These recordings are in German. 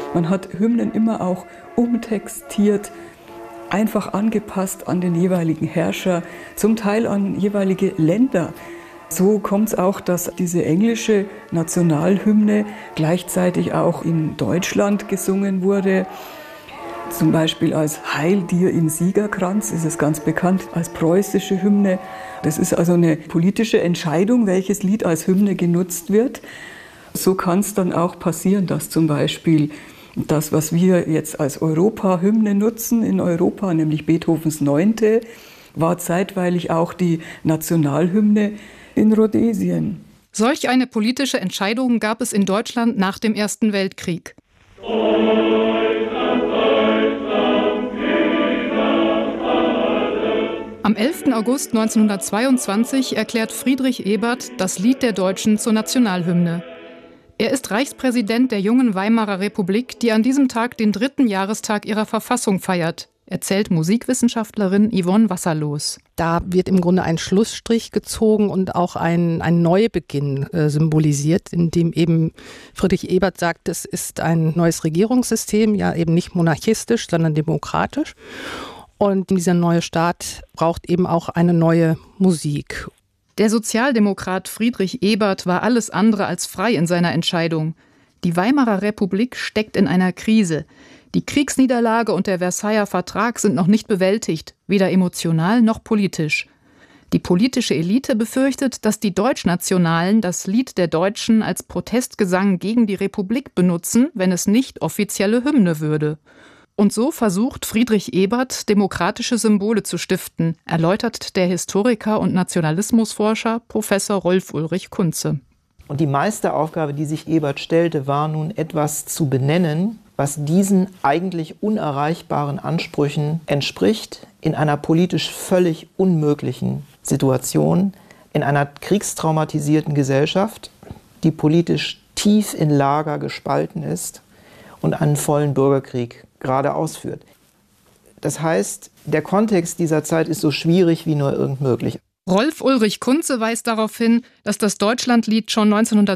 Man hat Hymnen immer auch umtextiert, einfach angepasst an den jeweiligen Herrscher, zum Teil an jeweilige Länder. So kommt es auch, dass diese englische Nationalhymne gleichzeitig auch in Deutschland gesungen wurde. Zum Beispiel als Heil dir im Siegerkranz ist es ganz bekannt als preußische Hymne. Das ist also eine politische Entscheidung, welches Lied als Hymne genutzt wird. So kann es dann auch passieren, dass zum Beispiel das, was wir jetzt als Europa-Hymne nutzen in Europa, nämlich Beethovens 9., war zeitweilig auch die Nationalhymne in Rhodesien. Solch eine politische Entscheidung gab es in Deutschland nach dem Ersten Weltkrieg. Am 11. August 1922 erklärt Friedrich Ebert das Lied der Deutschen zur Nationalhymne. Er ist Reichspräsident der jungen Weimarer Republik, die an diesem Tag den 3. Jahrestag ihrer Verfassung feiert, erzählt Musikwissenschaftlerin Yvonne Wasserlos. Da wird im Grunde ein Schlussstrich gezogen und auch ein Neubeginn symbolisiert, in dem eben Friedrich Ebert sagt, es ist ein neues Regierungssystem, ja eben nicht monarchistisch, sondern demokratisch. Und dieser neue Staat braucht eben auch eine neue Musik. Der Sozialdemokrat Friedrich Ebert war alles andere als frei in seiner Entscheidung. Die Weimarer Republik steckt in einer Krise. Die Kriegsniederlage und der Versailler Vertrag sind noch nicht bewältigt, weder emotional noch politisch. Die politische Elite befürchtet, dass die Deutschnationalen das Lied der Deutschen als Protestgesang gegen die Republik benutzen, wenn es nicht offizielle Hymne würde. Und so versucht Friedrich Ebert, demokratische Symbole zu stiften, erläutert der Historiker und Nationalismusforscher Professor Rolf-Ulrich Kunze. Und die meiste Aufgabe, die sich Ebert stellte, war nun etwas zu benennen, was diesen eigentlich unerreichbaren Ansprüchen entspricht, in einer politisch völlig unmöglichen Situation, in einer kriegstraumatisierten Gesellschaft, die politisch tief in Lager gespalten ist und einen vollen Bürgerkrieg gerade ausführt. Das heißt, der Kontext dieser Zeit ist so schwierig wie nur irgend möglich. Rolf-Ulrich Kunze weist darauf hin, dass das Deutschlandlied schon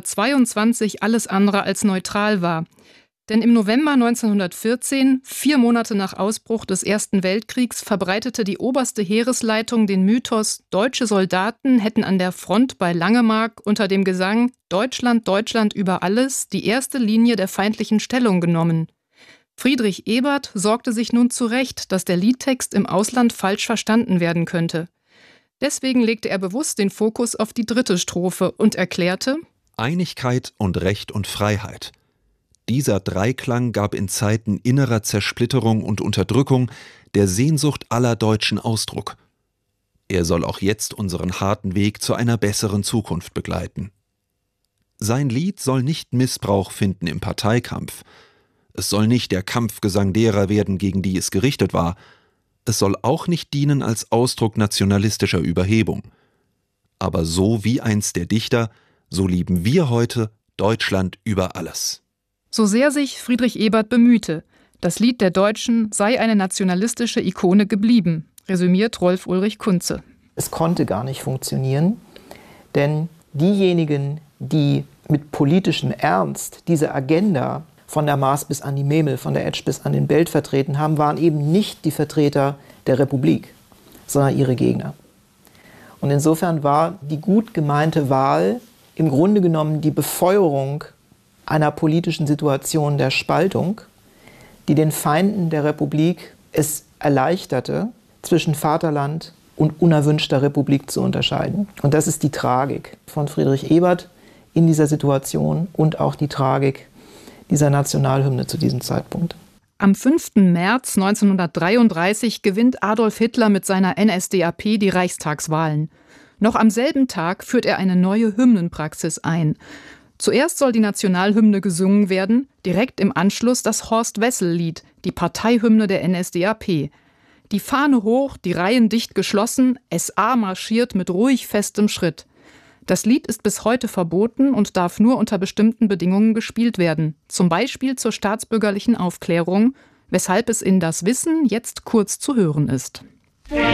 1922 alles andere als neutral war. Denn im November 1914, 4 Monate nach Ausbruch des Ersten Weltkriegs, verbreitete die oberste Heeresleitung den Mythos, deutsche Soldaten hätten an der Front bei Langemark unter dem Gesang »Deutschland, Deutschland über alles« die erste Linie der feindlichen Stellung genommen. Friedrich Ebert sorgte sich nun zurecht, dass der Liedtext im Ausland falsch verstanden werden könnte. Deswegen legte er bewusst den Fokus auf die 3. Strophe und erklärte: Einigkeit und Recht und Freiheit. Dieser Dreiklang gab in Zeiten innerer Zersplitterung und Unterdrückung der Sehnsucht aller Deutschen Ausdruck. Er soll auch jetzt unseren harten Weg zu einer besseren Zukunft begleiten. Sein Lied soll nicht Missbrauch finden im Parteikampf. Es soll nicht der Kampfgesang derer werden, gegen die es gerichtet war. Es soll auch nicht dienen als Ausdruck nationalistischer Überhebung. Aber so wie einst der Dichter, so lieben wir heute Deutschland über alles. So sehr sich Friedrich Ebert bemühte, das Lied der Deutschen sei eine nationalistische Ikone geblieben, resümiert Rolf-Ulrich Kunze. Es konnte gar nicht funktionieren, denn diejenigen, die mit politischem Ernst diese Agenda von der Maas bis an die Memel, von der Etsch bis an den Belt vertreten haben, waren eben nicht die Vertreter der Republik, sondern ihre Gegner. Und insofern war die gut gemeinte Wahl im Grunde genommen die Befeuerung einer politischen Situation der Spaltung, die den Feinden der Republik es erleichterte, zwischen Vaterland und unerwünschter Republik zu unterscheiden. Und das ist die Tragik von Friedrich Ebert in dieser Situation und auch die Tragik dieser Nationalhymne zu diesem Zeitpunkt. Am 5. März 1933 gewinnt Adolf Hitler mit seiner NSDAP die Reichstagswahlen. Noch am selben Tag führt er eine neue Hymnenpraxis ein. Zuerst soll die Nationalhymne gesungen werden, direkt im Anschluss das Horst-Wessel-Lied, die Parteihymne der NSDAP. Die Fahne hoch, die Reihen dicht geschlossen, SA marschiert mit ruhig festem Schritt. Das Lied ist bis heute verboten und darf nur unter bestimmten Bedingungen gespielt werden, zum Beispiel zur staatsbürgerlichen Aufklärung, weshalb es in Das Wissen jetzt kurz zu hören ist.